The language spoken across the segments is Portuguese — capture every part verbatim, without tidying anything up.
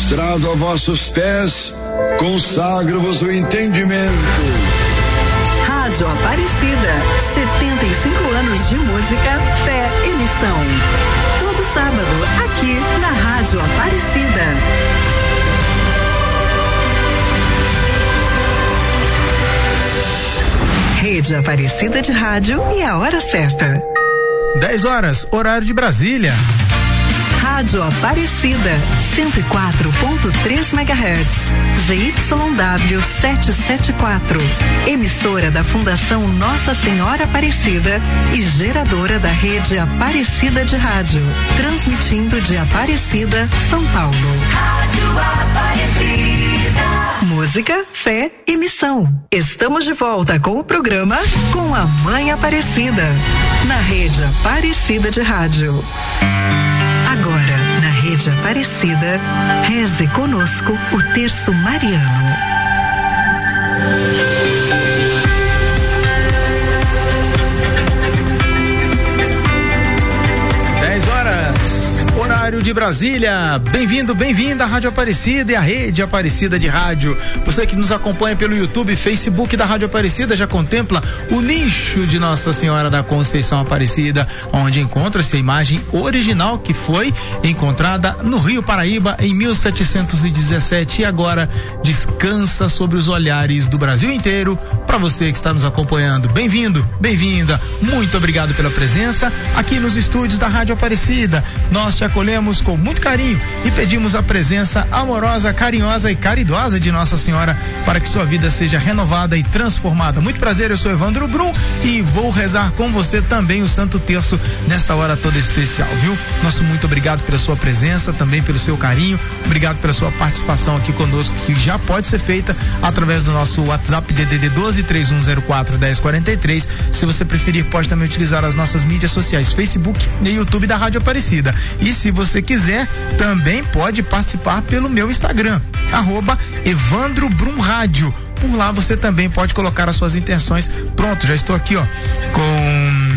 prostrado a vossos pés, consagro-vos o entendimento. Rádio Aparecida, setenta e cinco anos de música, fé e missão. Todo sábado, aqui na Rádio Aparecida. Rede Aparecida de Rádio e a hora certa. dez horas, horário de Brasília. Rádio Aparecida, cento e quatro ponto três megahertz, Z Y W setecentos e setenta e quatro. Emissora da Fundação Nossa Senhora Aparecida e geradora da Rede Aparecida de Rádio. Transmitindo de Aparecida, São Paulo. Rádio Aparecida. Música, fé e missão. Estamos de volta com o programa Com a Mãe Aparecida, na Rede Aparecida de Rádio. Agora, na Rede Aparecida, reze conosco o terço mariano. dez horas, horário de Brasília. Bem-vindo, bem-vinda à Rádio Aparecida e à Rede Aparecida de Rádio. Você que nos acompanha pelo YouTube e Facebook da Rádio Aparecida já contempla o nicho de Nossa Senhora da Conceição Aparecida, onde encontra-se a imagem original que foi encontrada no Rio Paraíba em mil setecentos e dezessete e agora descansa sobre os olhares do Brasil inteiro. Para você que está nos acompanhando, bem-vindo, bem-vinda. Muito obrigado pela presença aqui nos estúdios da Rádio Aparecida. Nós te acolhemos com muito carinho e pedimos a presença amorosa, carinhosa e caridosa de Nossa Senhora para que sua vida seja renovada e transformada. Muito prazer, eu sou Evandro Brum e vou rezar com você também o Santo Terço nesta hora toda especial, viu? Nosso muito obrigado pela sua presença, também pelo seu carinho, obrigado pela sua participação aqui conosco, que já pode ser feita através do nosso WhatsApp D D D doze, três um zero quatro, dez quarenta e três. Se você preferir, pode também utilizar as nossas mídias sociais, Facebook e YouTube da Rádio Aparecida. E se você quiser, também pode participar pelo meu Instagram, arroba Evandro Brum Rádio. Por lá você também pode colocar as suas intenções. Pronto, já estou aqui, ó, com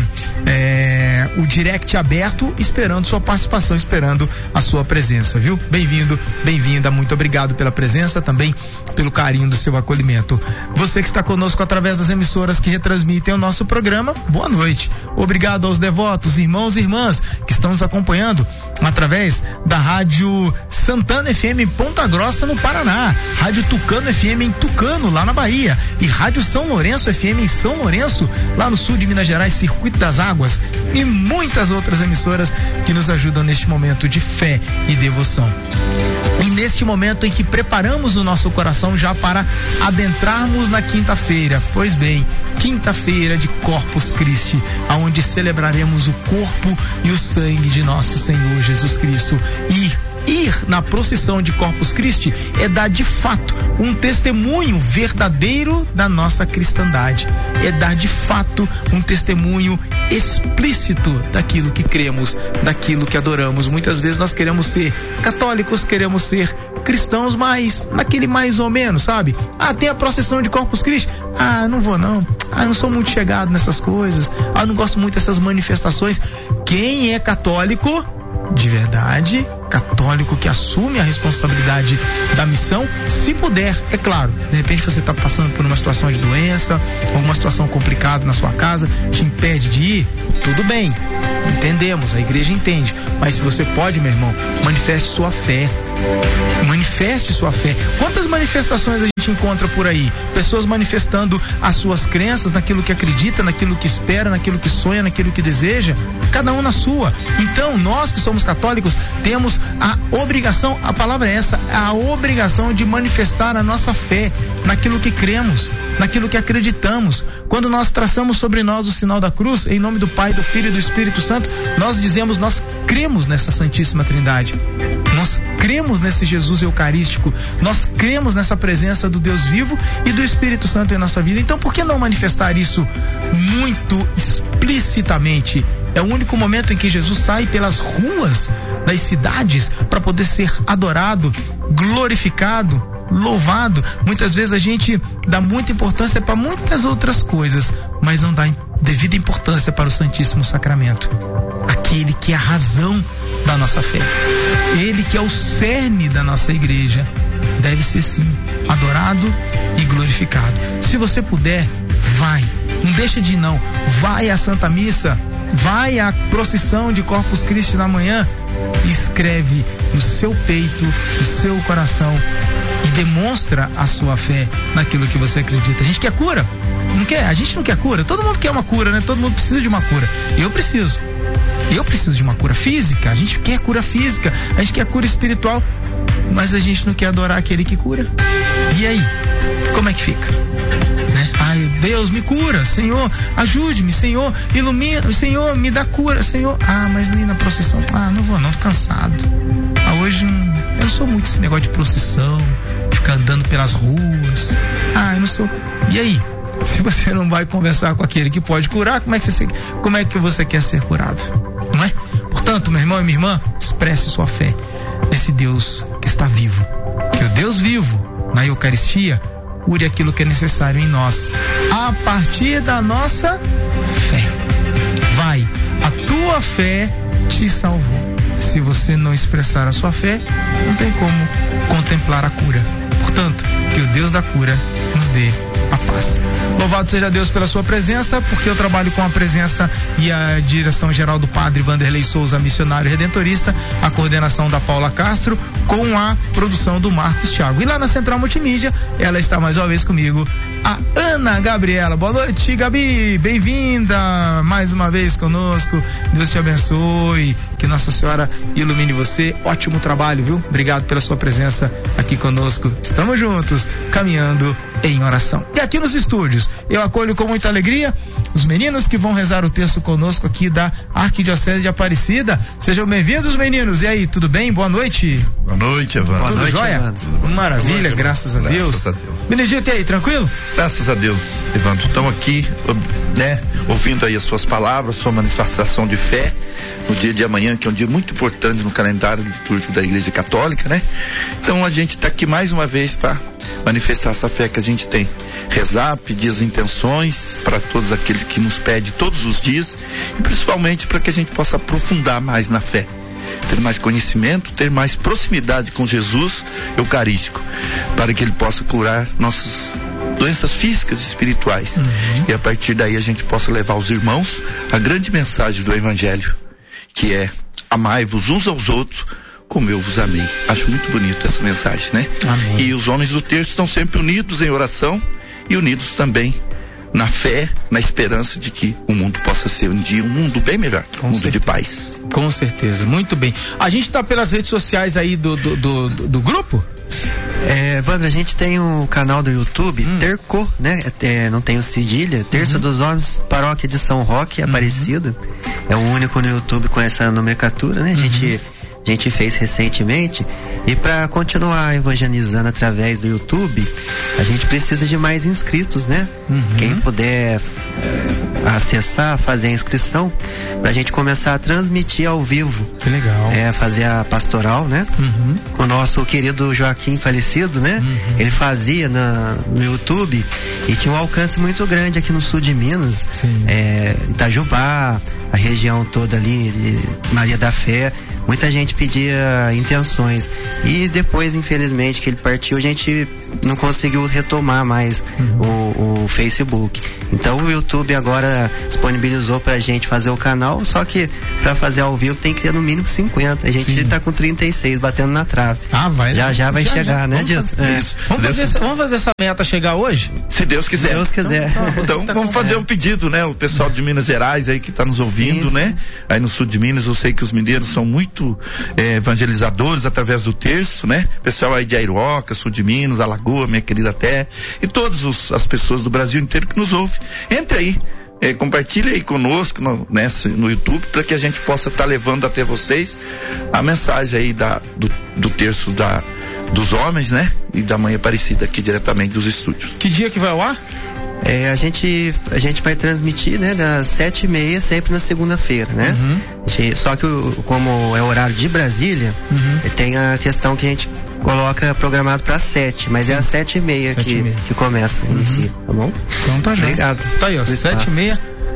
é, o direct aberto, esperando sua participação, esperando a sua presença, viu? Bem-vindo, bem-vinda, muito obrigado pela presença, também pelo carinho do seu acolhimento. Você que está conosco através das emissoras que retransmitem o nosso programa, boa noite. Obrigado aos devotos, irmãos e irmãs que estão nos acompanhando através da Rádio Santana F M em Ponta Grossa, no Paraná, Rádio Tucano F M em Tucano, lá na Bahia, e Rádio São Lourenço F M em São Lourenço, lá no sul de Minas Gerais, Circuito das Águas, e muitas outras emissoras que nos ajudam neste momento de fé e devoção. E neste momento em que preparamos o nosso coração já para adentrarmos na quinta-feira, pois bem, quinta-feira de Corpus Christi, aonde celebraremos o corpo e o sangue de nosso Senhor Jesus Cristo. E ir na procissão de Corpus Christi é dar de fato um testemunho verdadeiro da nossa cristandade, é dar de fato um testemunho explícito daquilo que cremos, daquilo que adoramos. Muitas vezes nós queremos ser católicos, queremos ser cristãos, mas naquele mais ou menos, sabe? Ah, tem a procissão de Corpus Christi, ah, não vou não, ah, não sou muito chegado nessas coisas, ah, não gosto muito dessas manifestações. Quem é católico de verdade, católico que assume a responsabilidade da missão, se puder, é claro, de repente você está passando por uma situação de doença, alguma situação complicada na sua casa, te impede de ir, tudo bem, entendemos, a igreja entende, mas se você pode, meu irmão, manifeste sua fé, manifeste sua fé. Quantas manifestações a gente encontra por aí? Pessoas manifestando as suas crenças, naquilo que acredita, naquilo que espera, naquilo que sonha, naquilo que deseja, cada um na sua. Então, nós que somos católicos, temos a obrigação, a palavra é essa, a obrigação de manifestar a nossa fé naquilo que cremos, naquilo que acreditamos. Quando nós traçamos sobre nós o sinal da cruz, em nome do Pai, do Filho e do Espírito Santo, nós dizemos, nós cremos nessa Santíssima Trindade. Nós cremos nesse Jesus eucarístico, nós cremos nessa presença do Deus vivo e do Espírito Santo em nossa vida. Então, por que não manifestar isso muito explicitamente? É o único momento em que Jesus sai pelas ruas das cidades para poder ser adorado, glorificado, louvado. Muitas vezes a gente dá muita importância para muitas outras coisas, mas não dá devida importância para o Santíssimo Sacramento, aquele que é a razão da nossa fé. Ele que é o cerne da nossa igreja deve ser sim adorado e glorificado. Se você puder, vai, não deixa de ir não, vai à Santa Missa, vai à procissão de Corpus Christi na manhã e escreve no seu peito, no seu coração e demonstra a sua fé naquilo que você acredita. A gente quer cura? Não quer? A gente não quer cura? Todo mundo quer uma cura, né? Todo mundo precisa de uma cura. Eu preciso. Eu preciso de uma cura física. A gente quer cura física. A gente quer cura espiritual. Mas a gente não quer adorar aquele que cura. E aí? Como é que fica? Né? Ai, Deus, me cura. Senhor, ajude-me. Senhor, ilumina. Senhor, me dá cura. Senhor, ah, mas nem na procissão. Ah, não vou não, tô cansado. Ah, hoje eu não sou muito esse negócio de procissão, ficar andando pelas ruas. Ah, eu não sou. E aí? Se você não vai conversar com aquele que pode curar, como é que você, como é que você quer ser curado? Não é? Portanto, meu irmão e minha irmã, expresse sua fé nesse Deus que está vivo. Que o Deus vivo, na Eucaristia, cure aquilo que é necessário em nós, a partir da nossa fé. Vai, a tua fé te salvou. Se você não expressar a sua fé, não tem como contemplar a cura. Portanto, que o Deus da cura nos dê a paz. Louvado seja Deus pela sua presença, porque eu trabalho com a presença e a direção geral do Padre Vanderlei Souza, missionário redentorista, a coordenação da Paula Castro, com a produção do Marcos Thiago. E lá na Central Multimídia, ela está mais uma vez comigo, a Ana Gabriela. Boa noite, Gabi, bem-vinda mais uma vez conosco. Deus te abençoe, que Nossa Senhora ilumine você. Ótimo trabalho, viu? Obrigado pela sua presença aqui conosco. Estamos juntos, caminhando em oração. E aqui nos estúdios, eu acolho com muita alegria os meninos que vão rezar o texto conosco aqui da Arquidiocese de Aparecida. Sejam bem-vindos, meninos. E aí, tudo bem? Boa noite. Boa noite, Evandro. Tudo jóia? Maravilha, noite, graças a graças Deus. a Deus. Benedito, e aí, tranquilo? Graças a Deus, Evandro. Estamos aqui, né, ouvindo aí as suas palavras, sua manifestação de fé no dia de amanhã, que é um dia muito importante no calendário litúrgico da Igreja Católica, né? Então a gente está aqui mais uma vez para manifestar essa fé que a gente tem. Rezar, pedir as intenções para todos aqueles que nos pedem todos os dias e principalmente para que a gente possa aprofundar mais na fé, ter mais conhecimento, ter mais proximidade com Jesus Eucarístico, para que Ele possa curar nossas doenças físicas e espirituais. Uhum. E a partir daí a gente possa levar aos irmãos a grande mensagem do Evangelho, que é: amai-vos uns aos outros como eu vos amei. Acho muito bonito essa mensagem, né? Amém. E os homens do terço estão sempre unidos em oração e unidos também na fé, na esperança de que o mundo possa ser um dia um mundo bem melhor, um mundo de paz. Com certeza, muito bem. A gente está pelas redes sociais aí do, do, do, do, do grupo? É, Evandro, a gente tem um canal do YouTube, hum. Terco, né? É, não tem o cedilha, Terço uhum. dos Homens, Paróquia de São Roque, uhum. Aparecida. É o único no YouTube com essa nomenclatura, né? A gente, uhum. a gente fez recentemente. E para continuar evangelizando através do YouTube, a gente precisa de mais inscritos, né? Uhum. Quem puder é, acessar, fazer a inscrição, pra gente começar a transmitir ao vivo. Que legal. É, fazer a pastoral, né? Uhum. O nosso querido Joaquim falecido, né? Uhum. Ele fazia na, no YouTube e tinha um alcance muito grande aqui no sul de Minas. Sim. É, Itajubá, a região toda ali, de Maria da Fé. Muita gente pedia intenções e depois, infelizmente, que ele partiu, a gente não conseguiu retomar mais uhum. o, o Facebook. Então o YouTube agora disponibilizou pra gente fazer o canal, só que pra fazer ao vivo tem que ter no mínimo cinquenta. A gente Sim. tá com trinta e seis batendo na trave. Ah, vai. Já já vai já, chegar, já. né, vamos Dilson? Fazer, é. vamos, fazer essa, vamos fazer essa meta chegar hoje? Se Deus quiser. Se Deus quiser. Então, então, então tá vamos fazer é. um pedido, né? O pessoal de Minas Gerais aí que tá nos ouvindo, sim, né? Sim. Aí no sul de Minas, eu sei que os mineiros são muito é, evangelizadores através do terço, né? Pessoal aí de Airoca, sul de Minas, Alagoa, minha querida terra, e todas os, as pessoas do Brasil inteiro que nos ouvem. Entre aí. É, compartilhe aí conosco no, nessa, no YouTube, para que a gente possa estar tá levando até vocês a mensagem aí da, do, do terço da, dos homens, né? E da Mãe Aparecida aqui diretamente dos estúdios. Que dia que vai ao ar? É, a gente a gente vai transmitir, né, das sete e meia sempre na segunda-feira, né? Uhum. Gente, só que o, como é o horário de Brasília, uhum. tem a questão que a gente coloca programado para sete, mas Sim. é às sete e meia que, que começa, uhum. inicia, tá bom? Então tá já. Obrigado. Tá aí, ó, sete e meia,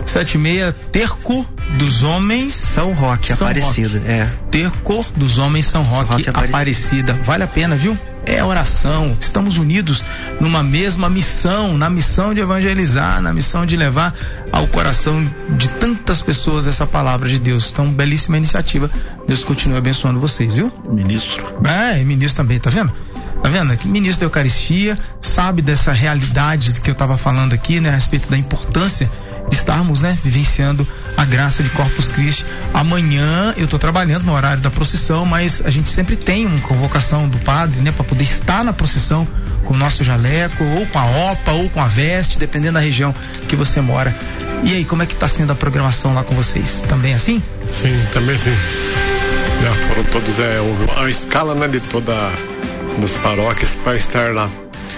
sete e meia, Terco dos Homens São Roque, São Aparecida, Roque. é. Terco dos Homens São Roque, São Roque Aparecida. Aparecida. Vale a pena, viu? É oração, estamos unidos numa mesma missão, na missão de evangelizar, na missão de levar ao coração de tantas pessoas essa palavra de Deus. Então, belíssima iniciativa. Deus continue abençoando vocês, viu? Ministro. É, ministro também, tá vendo? Tá vendo? Ministro da Eucaristia, sabe dessa realidade que eu tava falando aqui, né? A respeito da importância de estarmos, né? Vivenciando a graça de Corpus Christi. Amanhã eu tô trabalhando no horário da procissão, mas a gente sempre tem uma convocação do padre, né? Para poder estar na procissão com o nosso jaleco, ou com a opa, ou com a veste, dependendo da região que você mora. E aí, como é que tá sendo a programação lá com vocês? Também assim? Sim, também sim. Já foram todos, é, a escala, né, de toda das paróquias para estar lá.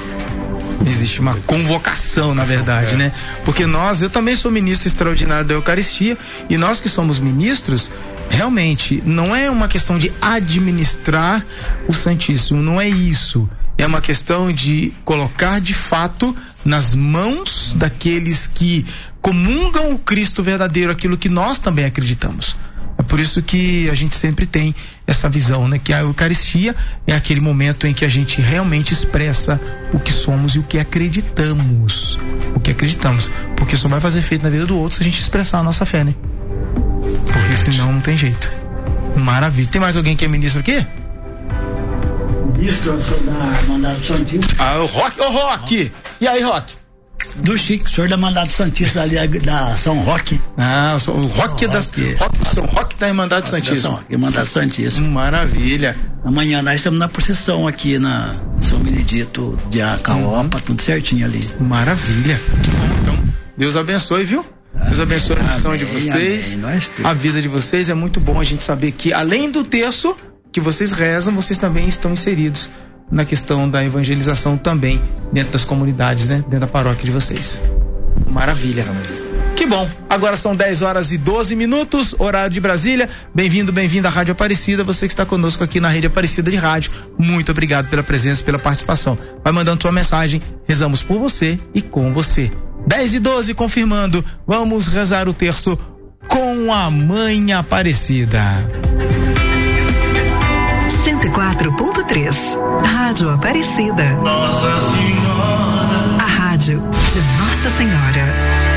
Existe uma convocação, na verdade, é. né? Porque nós, eu também sou ministro extraordinário da Eucaristia, e nós que somos ministros, realmente, não é uma questão de administrar o Santíssimo, não é isso. É uma questão de colocar de fato nas mãos daqueles que comungam o Cristo verdadeiro, aquilo que nós também acreditamos. É por isso que a gente sempre tem essa visão, né? Que a Eucaristia é aquele momento em que a gente realmente expressa o que somos e o que acreditamos. O que acreditamos. Porque só vai fazer efeito na vida do outro se a gente expressar a nossa fé, né? Porque senão não tem jeito. Maravilha. Tem mais alguém que é ministro aqui? Ministro, eu sou da Mandado Santista. Ah, o Roque, ô Roque! E aí, Roque? Do Chico, o senhor da Mandado Santista ali da São Roque. Ah, o Roque das Roque, São Roque da Irmandade Santista. Irmandade Santista. Maravilha. Amanhã nós estamos na procissão aqui na São Benedito de Acaopa, hum. tudo certinho ali. Maravilha. Que bom, então. Deus abençoe, viu? Deus abençoe a missão de vocês. Amém, a vida de vocês. É muito bom a gente saber que, além do terço que vocês rezam, vocês também estão inseridos na questão da evangelização também dentro das comunidades, né? Dentro da paróquia de vocês. Maravilha. Que bom. Agora são dez horas e doze minutos, horário de Brasília. Bem-vindo, bem-vinda à Rádio Aparecida. Você que está conosco aqui na Rede Aparecida de Rádio. Muito obrigado pela presença e pela participação. Vai mandando sua mensagem. Rezamos por você e com você. dez e doze, confirmando. Vamos rezar o terço com a Mãe Aparecida. cento e quatro ponto três Rádio Aparecida. Nossa Senhora. A rádio de Nossa Senhora.